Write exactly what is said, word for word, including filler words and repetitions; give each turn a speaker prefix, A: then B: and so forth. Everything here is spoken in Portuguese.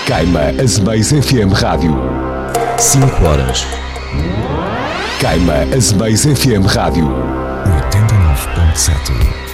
A: Caima Azemais F M Rádio.
B: cinco horas.
A: Caima Azemais F M Rádio.
B: oitenta e nove ponto sete.